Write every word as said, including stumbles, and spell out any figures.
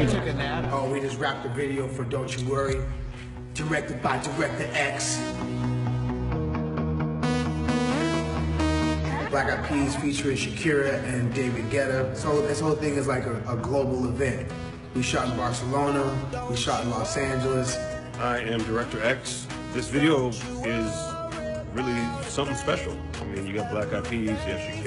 You took a nap? Oh, we just wrapped the video for Don't You Worry, directed by Director X. Black Eyed Peas featuring Shakira and David Guetta. So this whole thing is like a, a global event. We shot in Barcelona, we shot in Los Angeles. I am Director X. This video is really something special. I mean, you got Black Eyed Peas, you have Shakira.